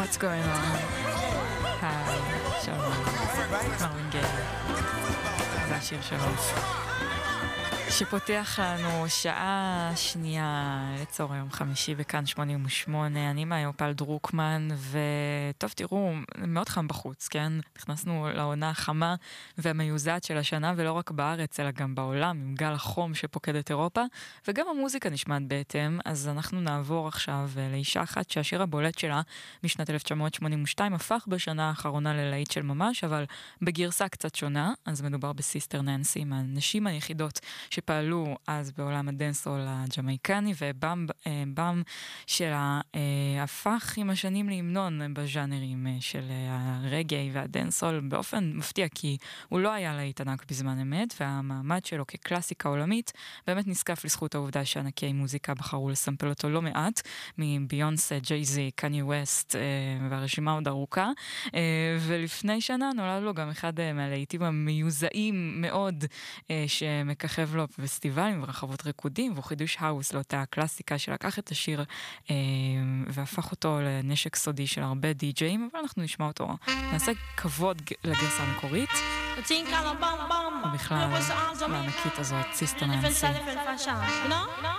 What's going on? היי, שלום. מרווין גיי. זה השיר שלו. שפותח לנו שעה שנייה לצור יום חמישי בכאן 88. אני מאיופל דרוקמן, וטוב תראו, מאוד חם בחוץ, כן? נכנסנו לעונה החמה והמיוזעת של השנה, ולא רק בארץ, אלא גם בעולם, עם גל החום שפוקד את אירופה, וגם המוזיקה נשמעת בהתאם. אז אנחנו נעבור עכשיו לאישה אחת שהשיר הבולט שלה משנת 1982 הפך בשנה האחרונה ללהיט של ממש, אבל בגרסה קצת שונה. אז מדובר בסיסטר ננסי, מהנשים היחידות שפעלו אז בעולם הדנסול הג'מייקני, ובאם שלה הפך עם השנים להמנון בז'אנרים של הרגעי והדנסול באופן מפתיע, כי הוא לא היה להיט ענק בזמן אמת, והמעמד שלו כקלאסיקה עולמית באמת נזקף לזכות העובדה שענקי מוזיקה בחרו לסמפל אותו לא מעט, מביונסה, ג'יי-זי, קניה ווסט, והרשימה עוד ארוכה. ולפני שנה נולד לו גם אחד מהלהיטים המיוזעים מאוד שמככב לו בפסטיבלים ורחבות ריקודים, והוא חידוש האוס לאותה הקלאסיקה שלקח את השיר והפך אותו לנשק סודי של הרבה די-ג'אים, אבל אנחנו נשמע אותו. נעשה כבוד לגרסה המקורית, ובכלל לענקית הזאת, סיסטר ננסי.